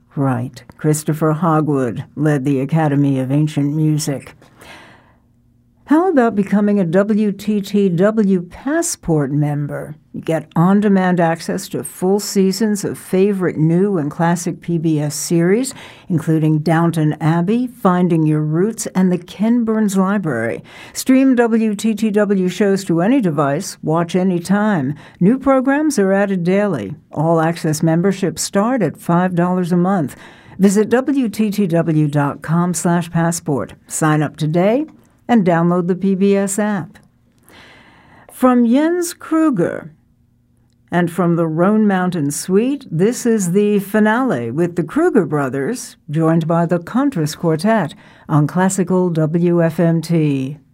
Right. Christopher Hogwood led the Academy of Ancient Music. How about becoming a WTTW Passport member? You get on-demand access to full seasons of favorite new and classic PBS series, including Downton Abbey, Finding Your Roots, and the Ken Burns Library. Stream WTTW shows to any device, watch anytime. New programs are added daily. All-access memberships start at $5 a month. Visit WTTW.com/passport. Sign up today and download the PBS app. From Jens Kruger and from the Roan Mountain Suite, this is the finale with the Kruger brothers, joined by the Contras Quartet on Classical WFMT.